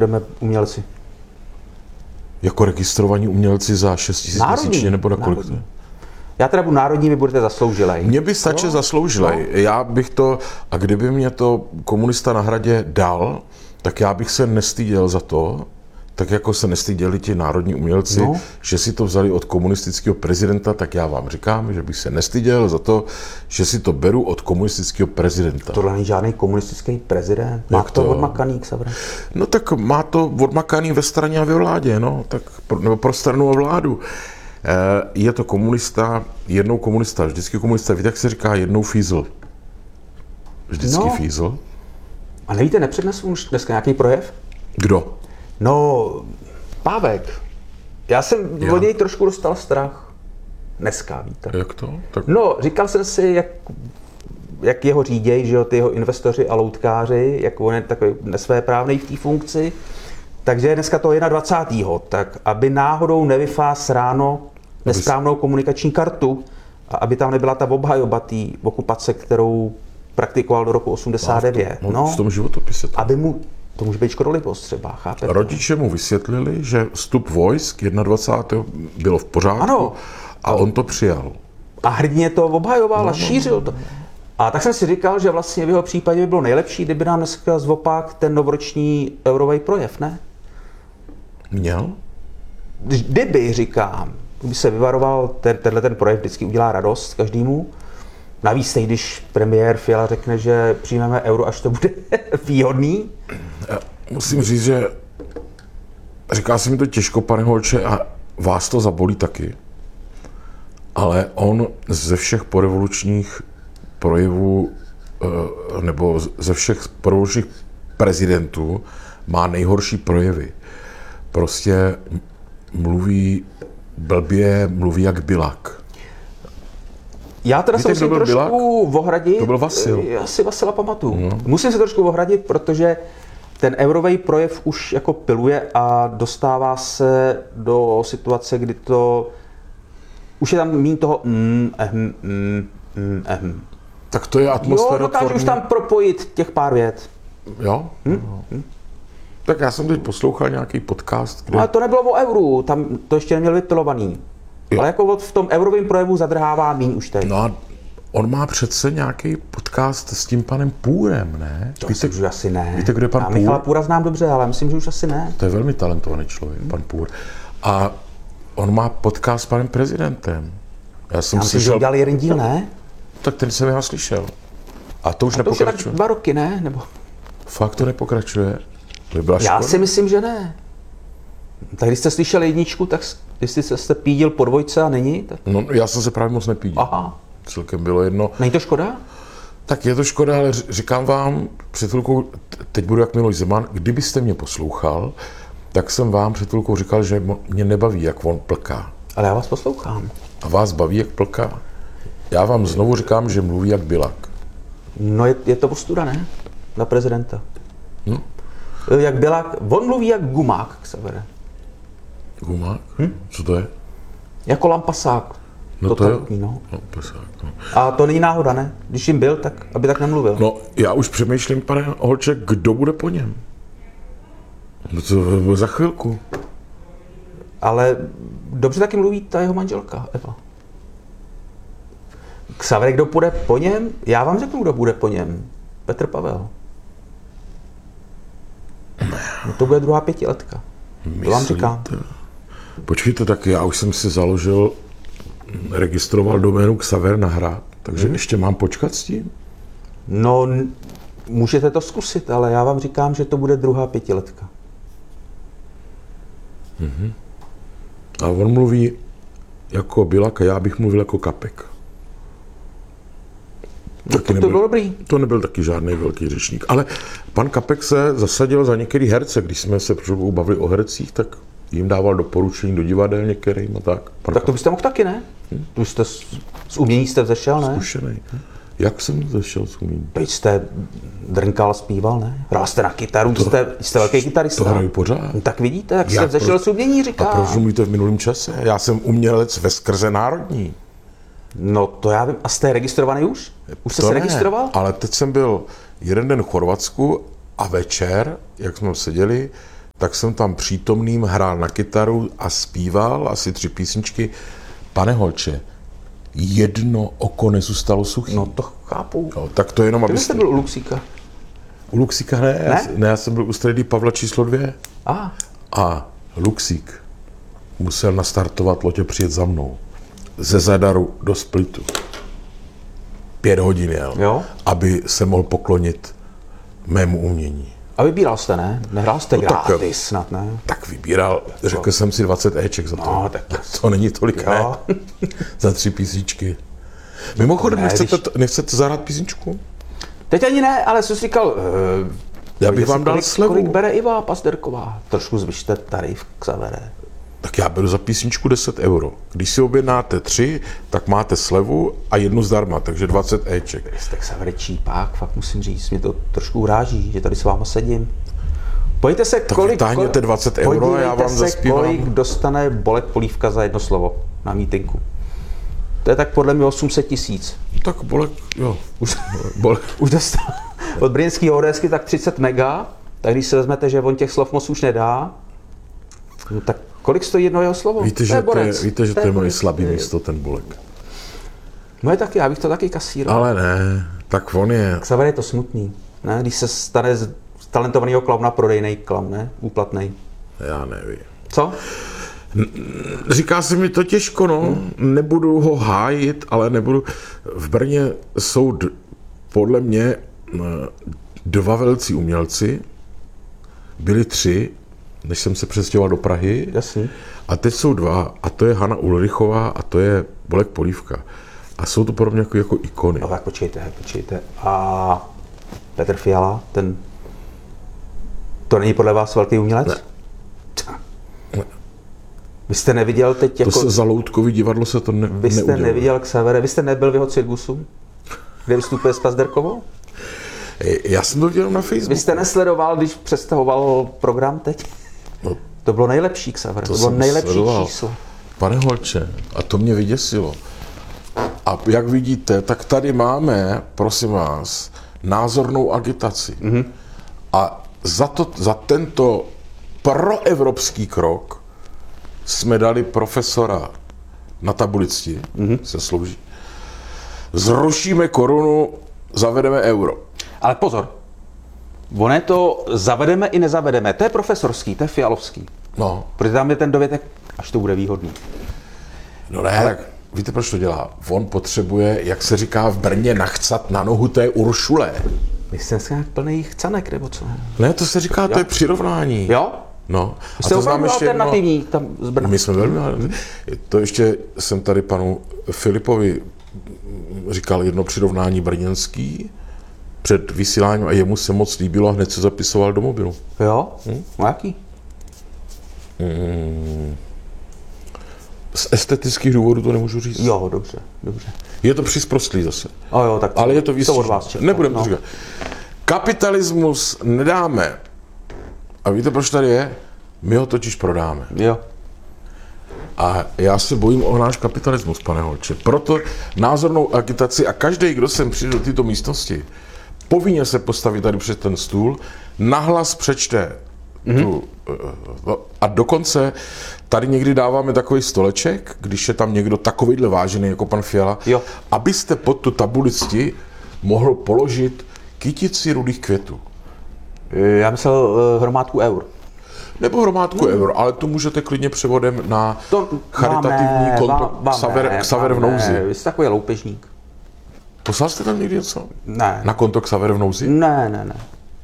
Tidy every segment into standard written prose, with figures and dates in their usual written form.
budeme umělci? Jako registrovaní umělci za 6 000 měsíčně nebo na kolik to je? Já teda budu národní, vy budete zasloužilej. Mně by stačil zasloužilej. Já bych to, a kdyby mě to komunista na Hradě dal, tak já bych se nestyděl za to, tak jako se nestyděli ti národní umělci, že si to vzali od komunistického prezidenta, tak já vám říkám, že bych se nestyděl za to, že si to beru od komunistického prezidenta. Tohle není žádný komunistický prezident. Má to odmakaný, Xaver? No tak má to odmakaný ve straně a ve vládě, no, tak nebo pro stranu a vládu. Je to komunista, jednou komunista, vždycky komunista. Víte, jak se říká, jednou fízl. Vždycky fízl. A nevíte, nepřednesu už dneska nějaký projev? Kdo? No, Pávek. Já jsem od něj trošku dostal strach. Dneska, víte. Jak to? Tak... No, říkal jsem si, jak jeho říděj, že jo, ty jeho investoři a loutkáři, jak on je takový nesvéprávnej v té funkci. Takže je dneska to 21. Tak aby náhodou nevyfás ráno nesprávnou komunikační kartu a aby tam nebyla ta obhajoba té okupace, kterou praktikoval do roku 89. V tom životopise. Aby mu, to může být škodolibost třeba, chápete? Rodiče mu vysvětlili, že vstup vojsk 21. bylo v pořádku a on to přijal. A hrdně to obhajoval a šířil to. A tak jsem si říkal, že vlastně v jeho případě by bylo nejlepší, kdyby nám dneska zopak ten novoroční eurový projev, ne? Měl? Kdyby, říkám, kdyby se vyvaroval, ten projev vždycky udělá radost každému. Navíc teď, když premiér Fiala řekne, že přijmeme euro, až to bude výhodný. Já musím říct, že říká se mi to těžko, pane Holče, a vás to zabolí taky. Ale on ze všech porevolučních projevů, nebo ze všech porevolučních prezidentů má nejhorší projevy. Prostě mluví blbě, mluví jak Bilak. Já teda se musím trošku ohradit. To byl Vasil. Já si Vasila pamatuju. Musím se trošku ohradit, protože ten eurový projev už jako piluje a dostává se do situace, kdy to už je tam míň toho Tak to je atmosféra. Dokážu už tam propojit těch pár vět. Jo? Tak já jsem teď poslouchal nějaký podcast. Ale to nebylo o euru, tam to ještě neměl vypilovaný. Ale jako v tom eurovém projevu zadrhává míň už teď. No a on má přece nějaký podcast s tím panem Půrem, ne? To víte, už asi ne. Víte, kdo je pan Půr? Michala Půra znám dobře, ale myslím, že už asi ne. To je velmi talentovaný člověk, pan Půr. A on má podcast s panem prezidentem. Já jsem myslím, že udělal jeden díl, ne? Tak ten jsem já slyšel. A to už nepokračuje. To už je tak 2 roky, ne? Nebo... Fakt to nepokračuje? To byla škoda. Já si myslím, že ne. Tak když jste slyšel jedničku, tak jestli jste pídil po 2 a není? Tak... No, já jsem se právě moc nepídil. Aha. Celkem bylo jedno. Není to škoda? Tak je to škoda, ale říkám vám, před chvilkou, teď budu jak Miloš Zeman, kdybyste mě poslouchal, tak jsem vám před chvilkou říkal, že mě nebaví, jak on plká. Ale já vás poslouchám. A vás baví, jak plká? Já vám znovu říkám, že mluví jak Bilak. No je to ostuda, ne? Na prezidenta. Jak Bilak, on mluví jak gumák, Xavere. Gumák? Co to je? Jako lampasák. No to je lampasák, no. A to není náhoda, ne? Když jim byl, tak aby tak nemluvil. No, já už přemýšlím, pane Holče, kdo bude po něm? No to bude za chvilku. Ale dobře taky mluví ta jeho manželka, Eva. Xaver, kdo půjde po něm? Já vám řeknu, kdo bude po něm. Petr Pavel. No to bude druhá 5letka. To vám říkám. Počkejte, tak já už jsem si založil, registroval doménu Xaver na Hrad, takže ještě mám počkat s tím? No, můžete to zkusit, ale já vám říkám, že to bude druhá 5letka. A on mluví jako Bilak a já bych mluvil jako Kapek. No to bylo dobrý. To nebyl taky žádný velký řečník. Ale pan Kapek se zasadil za některý herce. Když jsme se bavili o hercích, tak jim dával doporučení do divadel některým a tak. Tak to byste mohl taky, ne? Už jste z umění jste vzešel, ne? Zkušenej. Jak jsem vzešel z umění? Teď jste drnkal, zpíval, ne? Hrál jste na kytaru, jste velký kytarista. To hraju pořád. No, tak vidíte, jak jste vzešel z umění, říká. A proč mluvíte v minulém čase? Já jsem umělec veskrze národní. No to já vím. A jste registrovaný už? Už jste se registroval? Ale teď jsem byl jeden den v Chorvatsku a večer, jak jsme seděli, tak jsem tam přítomným hrál na kytaru a zpíval asi 3 písničky. Pane Holče, jedno oko nezůstalo suchý. No to chápu. Jo, tak to jenom, Ty jste byl u Luxíka. U Luxíka ne? Já jsem byl u Stredy Pavla číslo 2. A Luxík musel nastartovat loď a přijet za mnou. Ze Zadaru do Splitu. 5 hodin jel, jo? Aby se mohl poklonit mému umění. A vybíral jste, ne? Nehrál jste gratis snad, ne? Tak vybíral, řekl jsem si 20 éček za to. No, tak to není tolik, ne? Za 3 písničky. Mimochodem, nechcete zahrát písničku? Teď ani ne, ale jsem si říkal, já bych vám dal slevu. Kolik bere Iva Pazderková? Trošku zvyšte tarif, Xavere. Tak já beru za písničku 10 euro. Když si objednáte 3, tak máte slevu a 1 zdarma, takže 20 éček. Jste Xavere čípák, fakt musím říct, mě to trošku uráží, že tady s váma sedím. Pojďte se, tak vytáhněte 20 euro a já vám zaspívám. Kolik dostane Bolek Polívka za jedno slovo na mítinku. To je tak podle mě 800 000. Tak Bolek, jo. Už dostal od brněnského ODSky tak 30 mega, tak když si vezmete, že on těch slov moc už nedá, no tak kolik stojí jedno jeho slovo? Víte, že to je moje slabý místo, ten Bolek. Moje taky, já bych to taky kasíroval. Ale ne, tak on je... Xaver je to smutný, ne? Když se stane z talentovaného klauna prodejnej klaun, ne? Úplatnej. Já nevím. Co? Říká se mi to těžko, no. Nebudu ho hájit, ale nebudu... V Brně jsou podle mě 2 velcí umělci, byli 3, než jsem se přestěhoval do Prahy. Jasně. A teď jsou 2, a to je Hana Ulrichová a to je Bolek Polívka. A jsou to pro mě jako ikony. No tak počkejte. A Petr Fiala, to není podle vás velký umělec? Ne. Vy jste neviděl teď jako... To se za Loutkový divadlo se to neudělalo. Vy jste neviděl Xavere, vy jste nebyl v jeho cirkusu, kde vystupuje s Pazderkovou? Já jsem to viděl na Facebooku. Vy jste nesledoval, když představoval program teď? No, to bylo nejlepší, Xavere, to bylo nejlepší číslo. Pane Holče, a to mě vyděsilo. A jak vidíte, tak tady máme, prosím vás, názornou agitaci. Mm-hmm. A za tento proevropský krok jsme dali profesora na tabulici, se slouží. Zrušíme korunu, zavedeme euro. Ale pozor, ono je to zavedeme i nezavedeme, to je profesorský, to je fialovský. No. Protože tam je ten dovětek, až to bude výhodný. No ne, tak víte, proč to dělá? On potřebuje, jak se říká v Brně, nachcat na nohu té Uršule. Vy jste nějak plný chcanek, nebo co? Ne, to se říká, to je přirovnání. Jo? No. A jste opravdu alternativní tam z Brna. My jsme velmi... To ještě jsem tady panu Filipovi říkal jedno přirovnání brněnský před vysíláním a jemu se moc líbilo a hned se zapisoval do mobilu. Jo? No jaký? Z estetických důvodů to nemůžu říct. Jo, dobře. Je to přisprostlý zase. Jo, tak ale je to výstižné. Od vás čekám. Nebudem to říkat. Kapitalismus nedáme. A víte, proč tady je? My ho totiž prodáme. Jo. A já se bojím o náš kapitalismus, pane Holče. Proto názornou agitaci a každý, kdo sem přijde do této místnosti, povinně se postaví tady před ten stůl, nahlas přečte tu, a dokonce tady někdy dáváme takový stoleček, když je tam někdo takovýhle vážený jako pan Fiala, jo. Abyste pod tu tabulici mohl položit kytici rudých květů. Já myslel hromádku eur. Nebo hromádku eur, ale to můžete klidně převodem na charitativní konto Xaver v nouzi. Vy jste takový loupežník. Poslal jste tam někdy něco? Ne. Na konto Xaver v nouzi? Ne.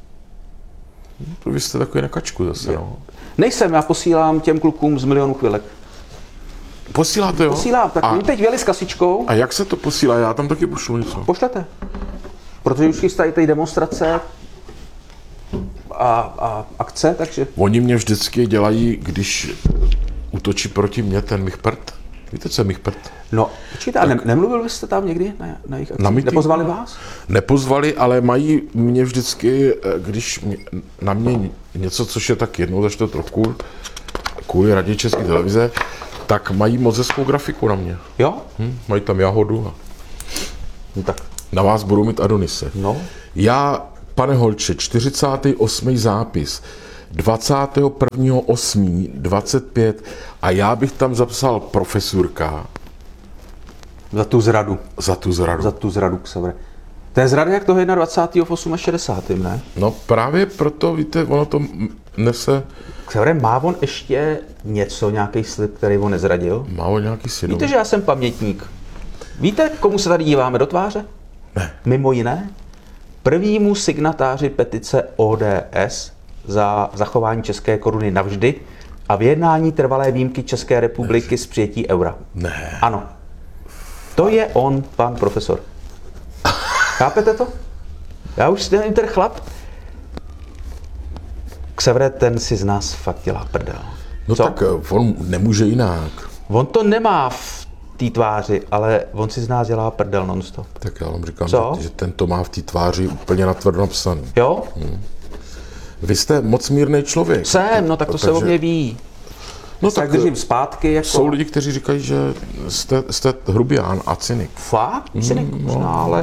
To vy jste takový na kačku zase, no. Nejsem, já posílám těm klukům z Milionu chvilek. Posíláte, jo? Posílám, tak oni teď věli s kasičkou. A jak se to posílá? Já tam taky pošlu něco. Pošlete. Protože už chystají tady demonstrace a akce, takže... Oni mě vždycky dělají, když útočí proti mně ten Michpert. Víte, co je Michpert? No, počkejte, a nemluvil jste tam někdy na jejich akci? Nepozvali vás? Nepozvali, ale mají mě vždycky, když na mě něco, což je tak jednou za čtvrt roku, kvůli Radě České televize, tak mají moc hezkou grafiku na mě. Jo? Mají tam jahodu a no tak. Na vás budu mít Adonise. No. Já, pane Holče, 48. zápis. 21.8.25 a já bych tam zapsal profesurka Za tu zradu. za tu zradu. Za tu zradu, Xavere. To je zrada jak toho 21. v 68. ne? No právě proto, víte, ono to nese, Xavere, má on ještě něco, nějaký slib, který on nezradil? má o nějaký svědomí. Víte, že já jsem pamětník. Víte, komu se tady díváme do tváře? Ne. Mimo jiné, prvnímu signatáři petice ODS za zachování české koruny navždy a vyjednání trvalé výjimky České republiky z přijetí eura. Ne. Ano. To je on, pan profesor. Chápete to? Já už nevím, ten chlap. Xavere, ten si z nás fakt dělá prdel. No Co? tak on nemůže jinak. On to nemá v té tváři, ale on si z nás dělá prdel non-stop. Tak já vám říkám, Co? že ten to má v té tváři úplně natvrdo napsaný. Jo? Vy jste moc mírný člověk. Jsem, no tak to se o mě ví. No Tak držím zpátky, jako... jsou lidi, kteří říkají, že jste hrubián a cynik. Fakt? Možná, ale...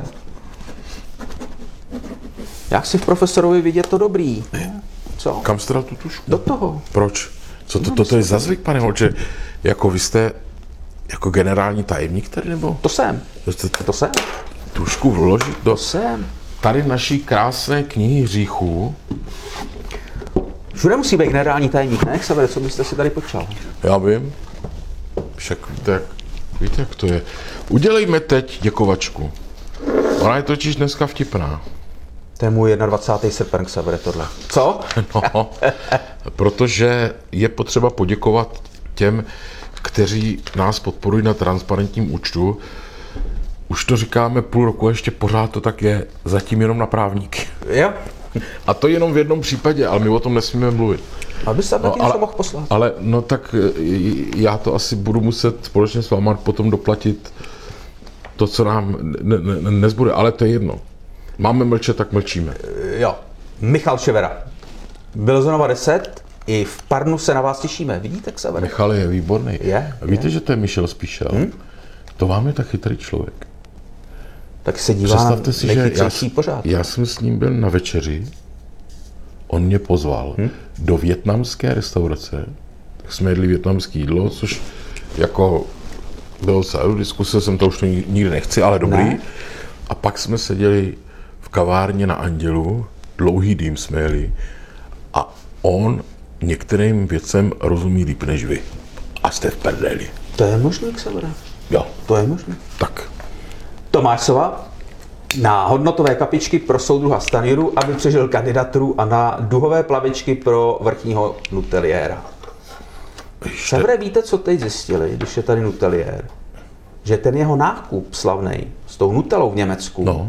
Já chci v profesorovi vidět to dobrý. Co? Kam jste dal tu tušku? Do toho. Proč? Co to je za zvyk, pane Holče? Jako vy jste jako generální tajemník tady, nebo? To jsem. Jste To jsem. tušku vložit do To jsem. tady naší krásné knihy hříchů? Všude musí být generální tajemník, ne? Xavere, co byste si tady počal? Já vím. Však víte, jak to je. Udělejme teď děkovačku. Ona je totiž dneska vtipná. To je můj 21. srpen, Xavere, tohle. Co? No, protože je potřeba poděkovat těm, kteří nás podporují na transparentním účtu. Už to říkáme půl roku, ještě pořád to tak je, zatím jenom na právníky. Jo. A to jenom v jednom případě, ale my o tom nesmíme mluvit. A bys tam taky něco mohl poslat. Ale no tak já to asi budu muset společně s váma potom doplatit to, co nám nezbude, ale to je jedno. Máme mlčet, tak mlčíme. Jo. Michal Ševera. Byl znova 10. I v Parnu se na vás těšíme. Vidíte, Xavere? Michal je výborný. Je. Víte, že to je Michel Spíšel? To vám je tak chytrý člověk. Tak se dívá Představte si, že pořád. já jsem s ním byl na večeři, on mě pozval do vietnamské restaurace, tak jsme jedli vietnamské jídlo, což jako bylo celou diskuse, jsem to už nikdy nechci, ale dobrý. Ne. A pak jsme seděli v kavárně na Andělu, dlouhý dým jsme jeli a on některým věcem rozumí líp než vy. A jste v prdeli. To je možný, Xavere. Jo, To je možný. tak. Tomáš Sova na hodnotové kapičky pro soudruha Stanjuru, aby přežil kandidaturu a na duhové plavičky pro vrchního nuteliéra. Xavere, víte, co teď zjistili, když je tady nuteliér? Že ten jeho nákup slavnej s tou nutelou v Německu, No.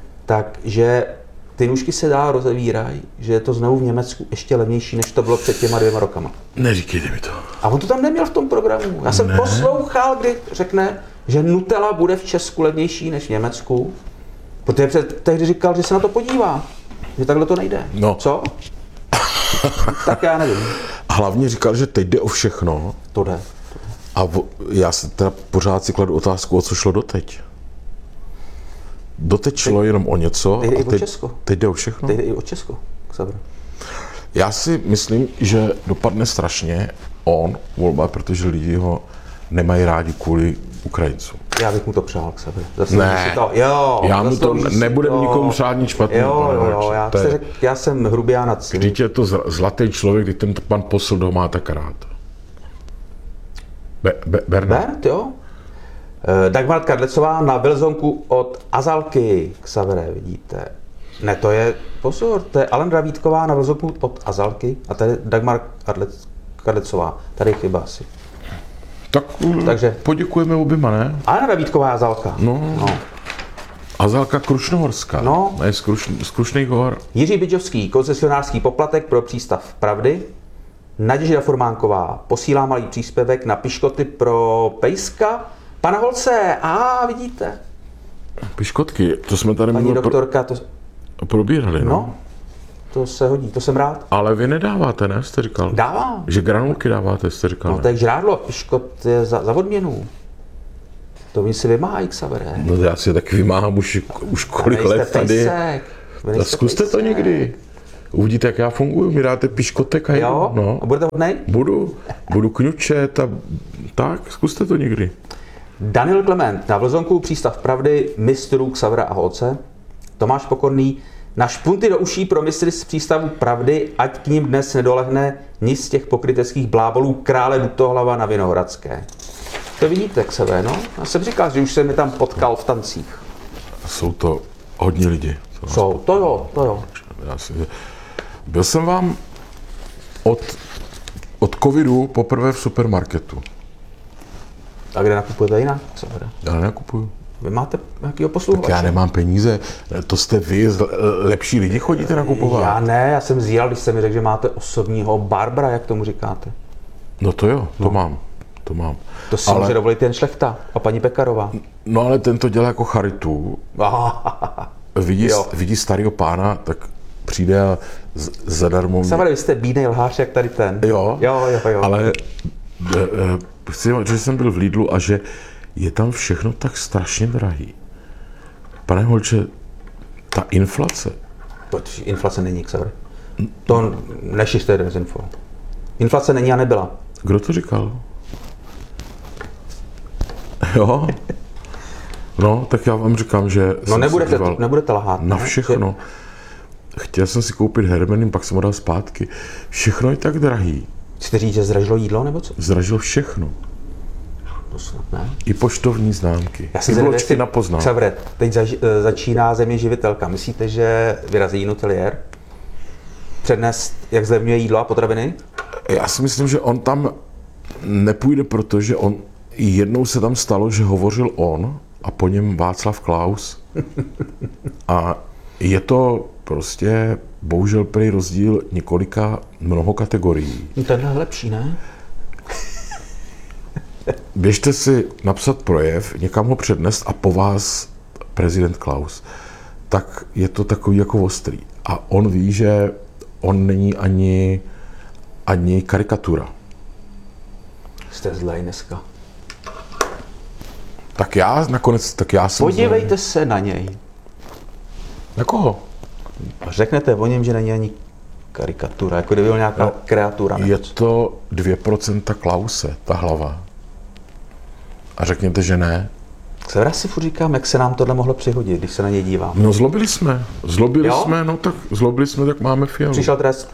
takže ty nůžky se dál rozevírají, že je to znovu v Německu ještě levnější, než to bylo před těma 2 rokama. Neříkejte mi to. A on to tam neměl v tom programu. Já jsem poslouchal, kdy řekne, že Nutella bude v Česku levnější než v Německu, protože tehdy říkal, že se na to podívá, že takhle to nejde. No. Co? Tak já nevím. A hlavně říkal, že teď jde o všechno. To jde. A já se teda pořád si kladu otázku, o co šlo doteď. Doteď šlo jenom o něco Teď jde a i o Česko. teď jde o všechno. Teď jde i o Česko. Xavere. Já si myslím, že dopadne strašně on volba, protože lidi ho nemají rádi kvůli Ukrajincům. Já bych mu to přál, Xavere. Ne. Si to. Jo, Já mu to zaslouží si nebudem to. nikomu přát nic špatného. pane Jo, Holče. já jsem hrubián na cíl. Vždyť je to zlatý člověk, když ten pan posl ho má tak rád. Bernard. Bert, jo? Dagmar Kadlecová na Vilzonku od Azalky, Xavere, vidíte. Ne, to je, pozor, to je Alena Vítková na Vilzonku od Azalky a tady Dagmar Kadlecová. Tady je chyba asi. Takže poděkujeme oběma, ne? Alena Vítková je Azalka. No. Azalka Krušnohorská. No. Je z Krušných hor. Jiří Bydžovský, koncesionářský poplatek pro přístav Pravdy. Naděžda Formánková posílá malý příspěvek na piškoty pro Pejska. Pana Holce, vidíte. Piškotky, to jsme tady Paní minule doktorka, to, probírali, no, to se hodí, to jsem rád. Ale vy nedáváte, ne, jste říkal? Dávám. Že granulky dáváte, jste říkal, No ne? tak žrádlo, piškot je za odměnu. To mi si vymáhají, Xavere. No já si je taky vymáhám už kolik let tady. Pejsek. Tak zkuste to někdy. Uvidíte, jak já funguji, mi dáte piškotek a jedu. Jo? No. A budete hodnej? Budu kňučet a tak, zkuste to někdy. Daniel Klement na Vlzonku Přístav pravdy, mistrů Xavra a Holce. Tomáš Pokorný na špunty do uší pro mistry z Přístavu pravdy, ať k ním dnes nedolehne nic z těch pokryteckých blábolů krále Dutohlava na Vinohradské. To vidíte, Xavé, no? Já jsem říkal, že už jsem mi tam potkal v tancích. Jsou to hodně lidi. Jsou, to jo. Byl jsem vám od covidu poprvé v supermarketu. A kde nakupujete jinak, Xavé? Já nenakupuju. Vy máte nějakýho posluchače? Tak já nemám peníze, to jste vy, lepší lidi chodíte nakupovat. Já ne, já jsem zjel, když jste mi řekl, že máte osobního Barbara, jak tomu říkáte. No to jo, to mám. To si může dovolit jen Šlechta a paní Pekarová. No ale ten to dělá jako charitu. Vidí starého pána, tak přijde a zadarmo... Samozřejmě, vy jste bídnej lhář, jak tady ten. Jo. Ale chci říct, že jsem byl v Lidlu a že je tam všechno tak strašně drahý. Pane Holče, ta inflace... Inflace není, Xaver. To nešiřte dezinfo. Inflace není a nebyla. Kdo to říkal? Jo? No, tak já vám říkám, že... No nebudete lhát. Na všechno. Chtěl jsem si koupit hermenin, pak jsem ho dal zpátky. Všechno je tak drahý. Chcete říct, že zdražilo jídlo, nebo co? Zdražilo všechno. To snad ne. I poštovní známky. Já si bločky na poznám. Xaver, teď začíná Země živitelka. Myslíte, že vyrazí Nutelier? Přednes, jak zlevňuje jídlo a potraviny? Já si myslím, že on tam nepůjde, protože jednou se tam stalo, že hovořil on a po něm Václav Klaus. A je to prostě bohužel prý rozdíl mnoho kategorií. Tenhle je lepší, ne? Běžte si napsat projev, někam ho přednést a po vás prezident Klaus. Tak je to takový jako ostrý. A on ví, že on není ani karikatura. Jste zlej dneska. Tak já jsem Podívejte se na něj. Na koho? A řeknete o něm, že není ani karikatura, jako kdyby byl nějaká kreatura. Je to 2% Klause, ta hlava. A řekněte, že ne. Já si furt říkám, jak se nám tohle mohlo přihodit, když se na něj dívám. No zlobili jsme, tak máme Fialu. Přišel trest.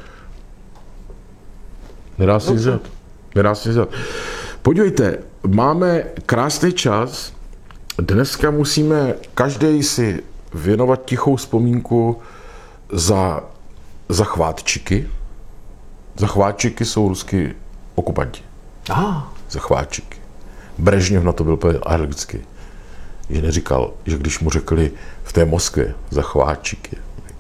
Nedá si vzat. Podívejte, máme krásný čas. Dneska musíme každý si věnovat tichou vzpomínku za chvátčiky. Zachvátčiky jsou ruský okupanti. Zachvátčiky. Brežněv na to byl alergický. Že neříkal, že když mu řekli v té Moskvě zachvátčiky.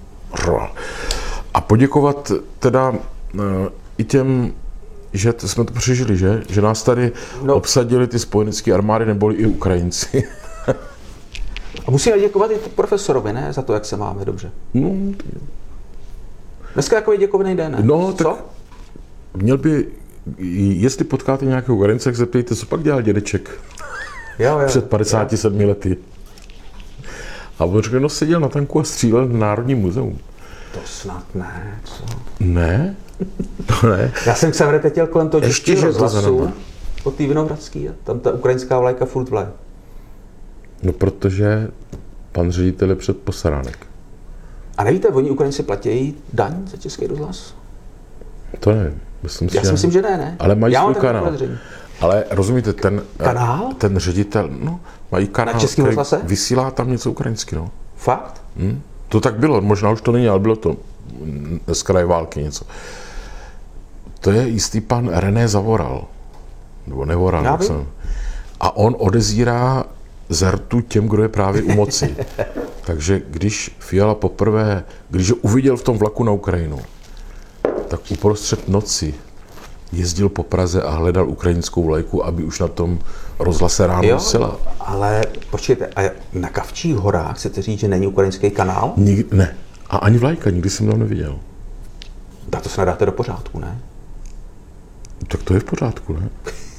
A poděkovat teda i těm, že jsme to přežili, že nás tady obsadili ty spojenecké armády, neboli i Ukrajinci. A musíme děkovat i profesorovi, ne? Za to, jak se máme dobře. No, dneska takový děkovný den, ne? No, co? Tak měl by, jestli potkáte nějakého Ukrajince, tak zeptejte, co pak dělal dědeček před 57 lety. A on řekl, seděl na tanku a střílel na Národní muzeum. To snad ne, co? Ne? To ne. Já jsem se vrtěl kolem toho Ještě, že to rozhlasu od té Vinohradský a tam ta ukrajinská vlajka furt vleje. No, protože pan ředitel je před posaránek. A nevíte, oni Ukrajinci platí daň za Český rozhlas? To nevím. Já si myslím, že ne. Ale mají svůj kanál. Ale rozumíte, ten ředitel, mají kanál, na Českém rozhlase? Vysílá tam něco ukrajinsky, no. Fakt? To tak bylo, možná už to není, ale bylo to z kraje války něco. To je jistý pan René Zavoral. Nebo Nevoral. A on odezírá zrtu těm, kdo je právě u moci. Takže když Fiala poprvé, když ho uviděl v tom vlaku na Ukrajinu, tak uprostřed noci jezdil po Praze a hledal ukrajinskou vlajku, aby už na tom rozhlase ráno vysílal. Ale počkejte, a na Kavčích horách chcete říct, že není ukrajinský kanál? Ne. A ani vlajka, nikdy jsem tam neviděl. Tak to se nadáte do pořádku, ne? Tak to je v pořádku, ne?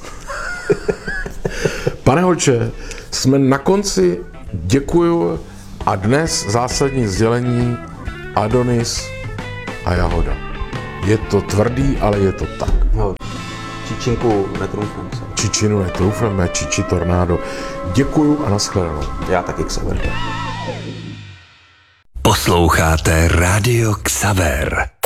Pane Holče, jsme na konci, děkuju a dnes zásadní sdělení a jahoda. Je to tvrdý, ale je to tak. No, čičinku netrumfneme se. Čičinu netroufneme, čiči tornádo. Děkuju a nashledanou. Já taky Xaver. Posloucháte Rádio Xaver.